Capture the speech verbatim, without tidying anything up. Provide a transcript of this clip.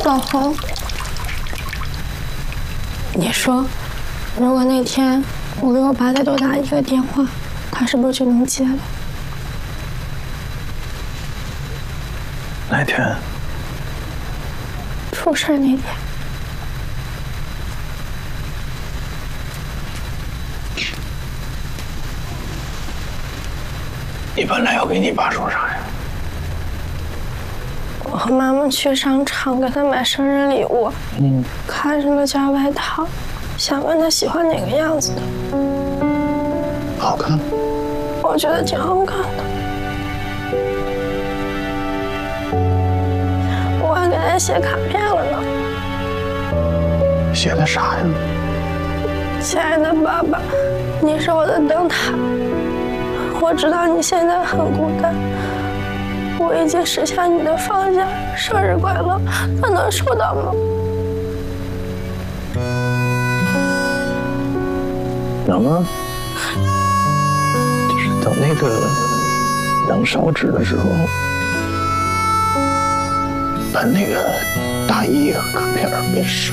老红，你说，如果那天我给我爸再多打一个电话，他是不是就能接了？ 哪天？ 出事那天。 你本来要给你爸说啥呀？ 我和妈妈去商场给他买生日礼物，嗯，看上了件外套，想问他喜欢哪个样子的。 好看？ 我觉得挺好看的。我还给他写卡片了呢。 写的啥呀？ 亲爱的爸爸，你是我的灯塔。我知道你现在很孤单，我已经实现你的放假，生日快乐，他能收到吗？ 能啊，就是等那个能烧纸的时候，把那个大衣和卡片给烧。